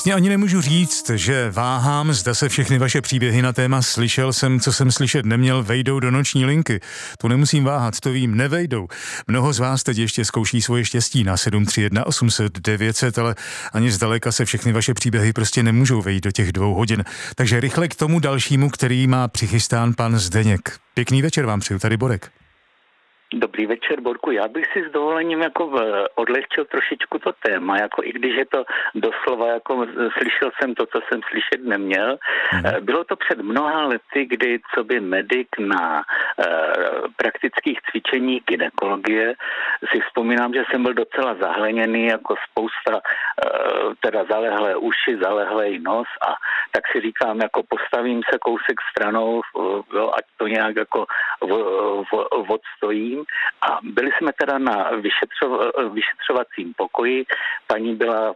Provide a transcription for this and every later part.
Ani nemůžu říct, že váhám, zda se všechny vaše příběhy na téma slyšel jsem, co jsem slyšet neměl, vejdou do noční linky. Tu nemusím váhat, to vím, nevejdou. Mnoho z vás teď ještě zkouší svoje štěstí na 731 800 900, ale ani zdaleka se všechny vaše příběhy prostě nemůžou vejít do těch 2 hodin. Takže rychle k tomu dalšímu, který má přichystán pan Zdeněk. Pěkný večer vám přeju, tady Borek. Dobrý večer, Borku. Já bych si s dovolením odlehčil trošičku to téma, i když je to doslova, slyšel jsem to, co jsem slyšet neměl. Bylo to před mnoha lety, kdy coby medic na praktických cvičeních gynekologie si vzpomínám, že jsem byl docela zahleněný, jako spousta teda zalehlé uši, zalehlej nos a tak si říkám, postavím se kousek stranou, ať to nějak odstojím. A byli jsme teda na vyšetřovacím pokoji, paní byla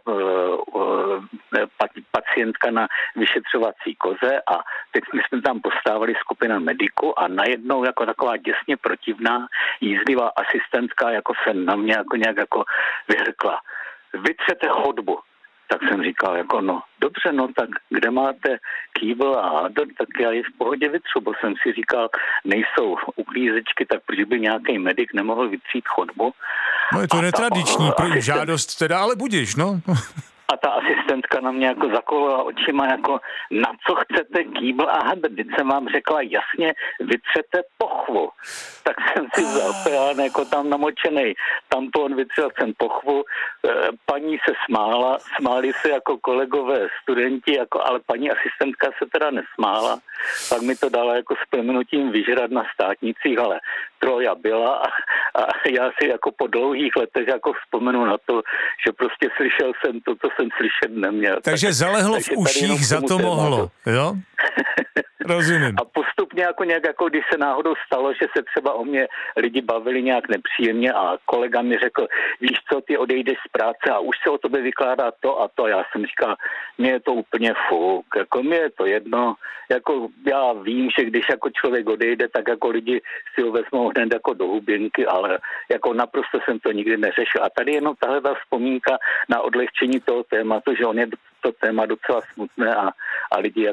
pacientka na vyšetřovací koze a teď jsme tam postávali skupina mediků a najednou taková děsně protivná jízlivá asistentka se na mě nějak vyhrkla. Vytřete chodbu. Tak jsem říkal, dobře, tak kde máte kýbl a hádr, tak já je v pohodě vytřu, bo jsem si říkal, nejsou uklízečky, tak proč by nějaký medic nemohl vytřít chodbu. No je to netradiční žádost teda, ale budiš, no. A ta asistentka na mě zakolila očima, na co chcete kýbl a hadr, teď jsem vám řekla jasně, vytřete pochvu. Tak jsem si vzal peán, tam namočenej tampon, vytřel jsem pochvu, paní se smáli se kolegové studenti, ale paní asistentka se teda nesmála, pak mi to dala s plemenutím vyžrat na státnicích, ale troja byla a já si po dlouhých letech vzpomenu na to, že prostě slyšel jsem to, co jsem slyšet neměl. Takže zalehlo v uších, za to mohlo, jo? Rozumím. A postupně když se náhodou stalo, že se třeba o mě lidi bavili nějak nepříjemně a kolega mi řekl, víš co, ty odejdeš z práce a už se o tobě vykládá to a to. Já jsem říkal, mně je to úplně fuk, mně je to jedno, já vím, že když člověk odejde, tak lidi si ho vezmou hned do hubinky, ale naprosto jsem to nikdy neřešil. A tady jenom tahle ta vzpomínka na odlehčení toho tématu, že on je to téma docela smutné a lidi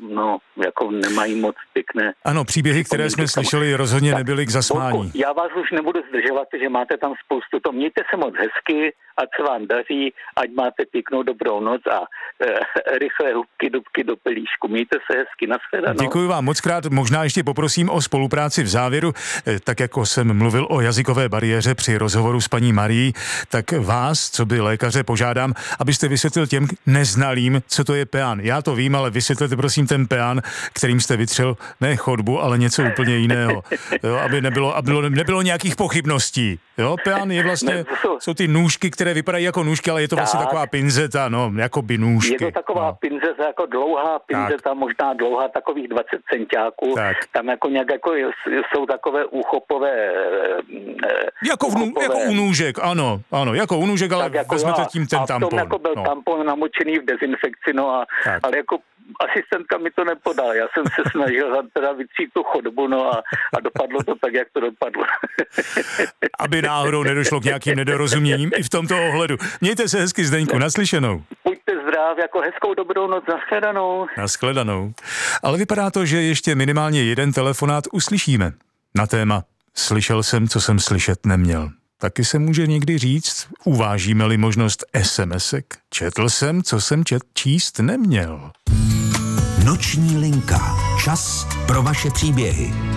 nemají moc pěkné. Ano, příběhy, které jsme slyšeli, rozhodně nebyly k zasmání. Já vás už nebudu zdržovat, že máte tam spoustu to. Mějte se moc hezky, ať se vám daří, ať máte pěknou dobrou noc a rychlé hubky, dubky do pelíšku. Mějte se hezky, nashledanou. Děkuji vám moc krát. Možná ještě poprosím o spolupráci v závěru. Tak jako jsem mluvil o jazykové bariéře při rozhovoru s paní Marií, tak vás, co by lékaře, požádám, abyste vysvětlil těm neznalým, co to je peán. Já to vím, ale vysvětlete prosím ten peán, kterým jste vytřel ne chodbu, ale něco úplně jiného. Jo, aby nebylo nějakých pochybností. Jo, peán je vlastně, jsou ty nůžky, které vypadají jako nůžky, ale je to vlastně taková pinzeta, jako by nůžky. Je to taková pinzeta, dlouhá pinzeta, možná dlouhá, takových 20 centiáků. Tak. Tam jsou takové úchopové... Jako u nůžek, ano, jako u nůžek, ale vezmete tím ten tampon. A v tom byl tampon namočený v dezinfekci, ale asistentka mi to nepodala. Já jsem se snažil teda vytřít tu chodbu, a dopadlo to tak, jak to dopadlo. Aby náhodou nedošlo k nějakým nedorozuměním i v tomto ohledu. Mějte se hezky, Zdeňku, naslyšenou. Buďte zdrav, hezkou dobrou noc, nashledanou. Nashledanou. Ale vypadá to, že ještě minimálně jeden telefonát uslyšíme na téma Slyšel jsem, co jsem slyšet neměl. Taky se může někdy říct, uvážíme-li možnost SMS-ek. Četl jsem, co jsem číst neměl. Noční linka. Čas pro vaše příběhy.